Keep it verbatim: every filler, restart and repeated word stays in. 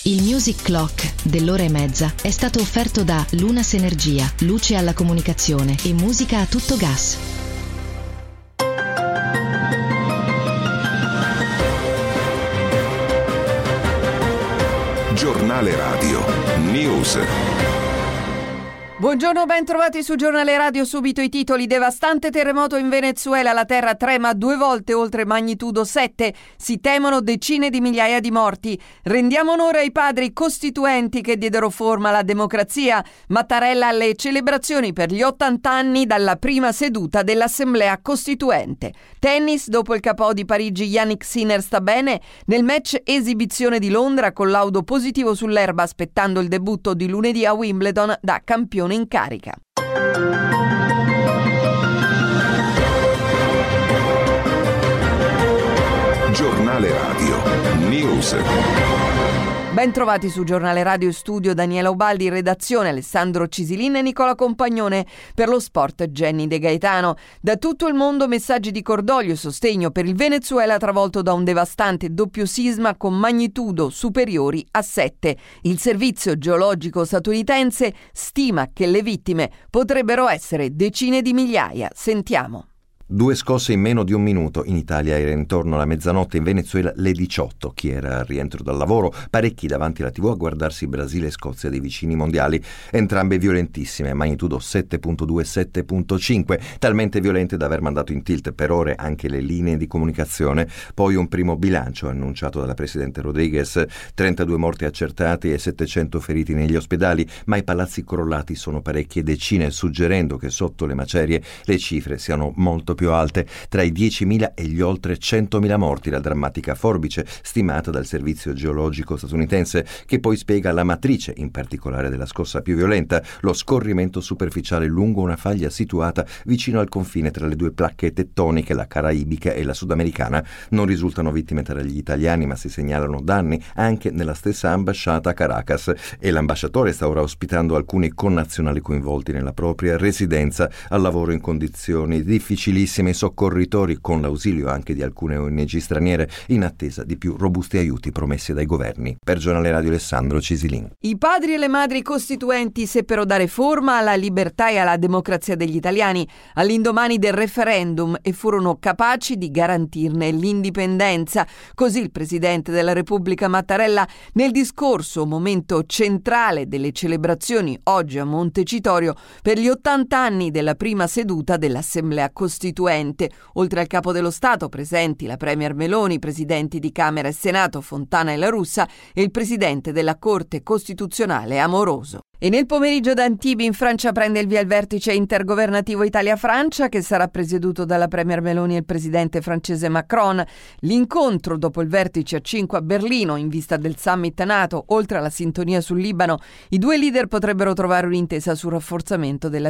Il Music Clock dell'ora e mezza è stato offerto da Lunas Energia, luce alla comunicazione e musica a tutto gas. Giornale Radio News. Buongiorno, ben trovati su Giornale Radio. Subito i titoli. Devastante terremoto in Venezuela, la terra trema due volte oltre magnitudo sette, si temono decine di migliaia di morti. Rendiamo onore ai padri costituenti che diedero forma alla democrazia. Mattarella alle celebrazioni per gli ottanta anni dalla prima seduta dell'Assemblea Costituente. Tennis, dopo il K O di Parigi Jannik Sinner sta bene. Nel match esibizione di Londra, collaudo positivo sull'erba aspettando il debutto di lunedì a Wimbledon da campione in carica. Giornale Radio News. Ben trovati su Giornale Radio Studio, Daniela Ubaldi, redazione Alessandro Cisilin e Nicola Compagnone, per lo sport Jenny De Gaetano. Da tutto il mondo messaggi di cordoglio e sostegno per il Venezuela travolto da un devastante doppio sisma con magnitudo superiori a sette. Il servizio geologico statunitense stima che le vittime potrebbero essere decine di migliaia. Sentiamo. Due scosse in meno di un minuto. In Italia era intorno alla mezzanotte, in Venezuela le diciotto. Chi era al rientro dal lavoro, parecchi davanti alla tivù a guardarsi Brasile e Scozia dei vicini mondiali. Entrambe violentissime, magnitudo sette virgola due sette virgola cinque, talmente violente da aver mandato in tilt per ore anche le linee di comunicazione. Poi un primo bilancio annunciato dalla presidente Rodriguez, trentadue morti accertati e settecento feriti negli ospedali, ma i palazzi crollati sono parecchie decine, suggerendo che sotto le macerie le cifre siano molto più alte, tra i diecimila e gli oltre centomila morti, la drammatica forbice stimata dal servizio geologico statunitense, che poi spiega la matrice, in particolare della scossa più violenta, lo scorrimento superficiale lungo una faglia situata vicino al confine tra le due placche tettoniche, la caraibica e la sudamericana. Non risultano vittime tra gli italiani, ma si segnalano danni anche nella stessa ambasciata a Caracas, e l'ambasciatore sta ora ospitando alcuni connazionali coinvolti nella propria residenza al lavoro in condizioni difficilissime. I soccorritori, con l'ausilio anche di alcune O N G straniere, in attesa di più robusti aiuti promessi dai governi. Per Giornale Radio Alessandro Cisilin. I padri e le madri costituenti seppero dare forma alla libertà e alla democrazia degli italiani all'indomani del referendum e furono capaci di garantirne l'indipendenza. Così il presidente della Repubblica Mattarella nel discorso, momento centrale delle celebrazioni oggi a Montecitorio per gli ottanta anni della prima seduta dell'Assemblea Costituente. Oltre al capo dello Stato presenti la premier Meloni, i presidenti di Camera e Senato Fontana e La Russa e il presidente della Corte Costituzionale Amoroso. E nel pomeriggio ad Antibes in Francia prende il via il vertice intergovernativo Italia-Francia, che sarà presieduto dalla premier Meloni e il presidente francese Macron. L'incontro dopo il vertice a cinque a Berlino in vista del summit NATO, oltre alla sintonia sul Libano, i due leader potrebbero trovare un'intesa sul rafforzamento della